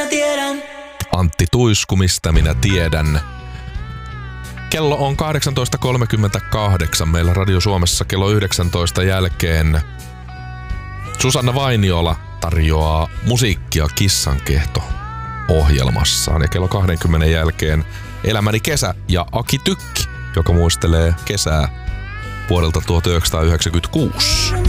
minä tiedän. Antti Tuisku, mistä minä tiedän. Kello on 18.38 meillä Radio Suomessa kello 19 jälkeen. Susanna Vainiola tarjoaa musiikkia Kissankehto ohjelmassaan. Ja kello 20 jälkeen Elämäni kesä ja Aki Tykki, joka muistelee kesää vuodelta 1996.